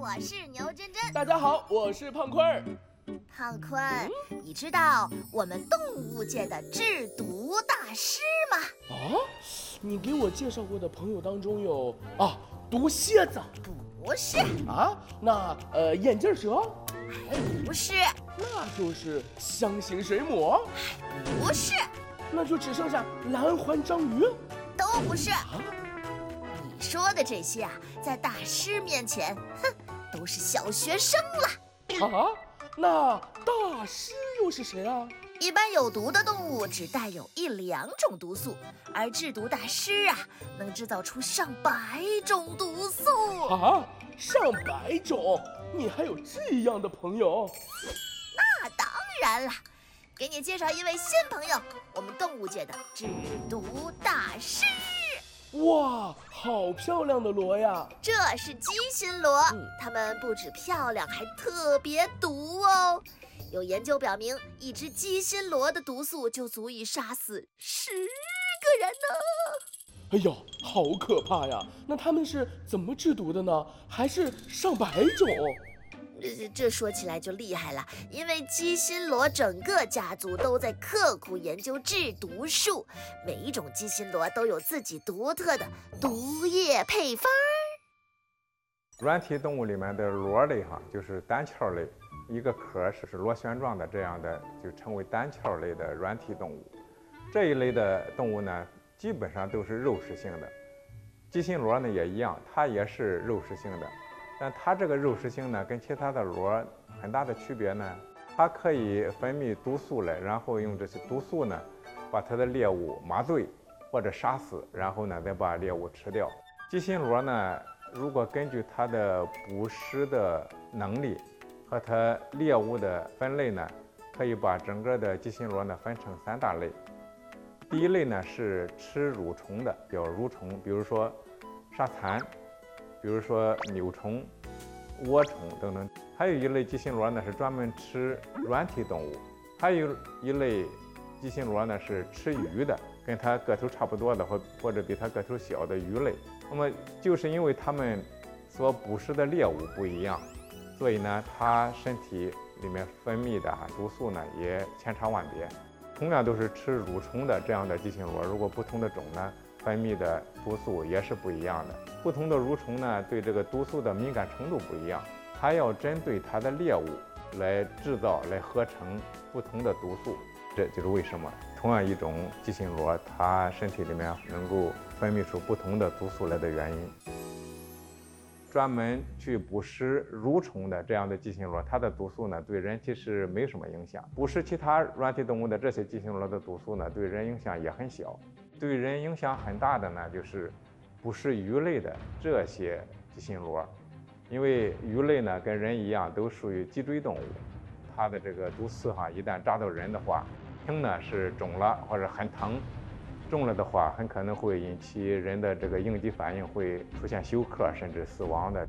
我是牛真真。 大家好，我是胖坤儿。 胖坤，你知道我们动物界的制毒大师吗？ 你给我介绍过的朋友当中有毒蝎子？ 不是。 那眼镜蛇？ 不是。 那就是香型水母？ 不是。 那就只剩下蓝环章鱼？ 都不是。你说的这些在大师面前，都是小学生了。 那大师又是谁啊？ 一般有毒的动物只带有1、2种毒素，而制毒大师能制造出上百种毒素。 上百种？你还有这样的朋友？ 那当然了，给你介绍一位新朋友，我们动物界的制毒大师。 哇，好漂亮的螺呀！ 这是鸡心螺，它们不止漂亮，还特别毒哦。有研究表明，一只鸡心螺的毒素就足以杀死10个人呢。 哎呦，好可怕呀！那他们是怎么制毒的呢？还是上百种？ 这说起来就厉害了，因为鸡心螺整个家族都在刻苦研究制毒术，每一种鸡心螺都有自己独特的毒液配方。 软体动物里面的螺类就是单壳类，一个壳是螺旋状的，这样的就称为单壳类的软体动物。这一类的动物呢，基本上都是肉食性的。鸡心螺呢也一样，它也是肉食性的。但它这个肉食性呢，跟其他的螺很大的区别呢，它可以分泌毒素来，然后用这些毒素呢，把它的猎物麻醉或者杀死，然后呢再把猎物吃掉。鸡心螺呢，如果根据它的捕食的能力和它猎物的分类呢，可以把整个的鸡心螺呢分成3大类。第一类呢是吃蠕虫的，叫蠕虫，比如说沙蚕，比如说牛虫、涡虫等等。还有一类鸡心螺呢是专门吃软体动物，还有一类鸡心螺呢是吃鱼的，跟它个头差不多的或者比它个头小的鱼类。那么就是因为它们所捕食的猎物不一样，所以呢它身体里面分泌的毒素呢也千差万别。同样都是吃蠕虫的这样的鸡心螺，如果不同的种呢，分泌的毒素也是不一样的。不同的蠕虫呢，对这个毒素的敏感程度不一样，它要针对它的猎物来制造、来合成不同的毒素。这就是为什么同样一种鸡心螺，它身体里面能够分泌出不同的毒素来的原因。专门去捕食蠕虫的这样的鸡心螺，它的毒素呢对人体是没什么影响。捕食其他软体动物的这些鸡心螺的毒素呢，对人影响也很小。对人影响很大的呢，就是捕食鱼类的这些鸡心螺，因为鱼类呢跟人一样都属于脊椎动物，它的这个毒刺一旦扎到人的话，轻呢是肿了或者很疼，重了的话很可能会引起人的这个应激反应，会出现休克甚至死亡的。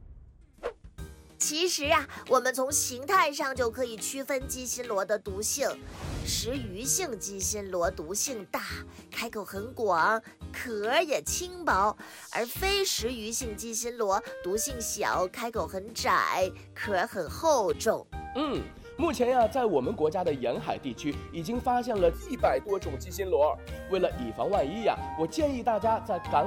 其实我们从形态上就可以区分鸡心螺的毒性。食鱼性鸡心螺毒性大，开口很广，壳也轻薄；而非食鱼性鸡心螺毒性小，开口很窄，壳很厚重。 目前在我们国家的沿海地区已经发现了100多种鸡心螺。为了以防万一我建议大家在赶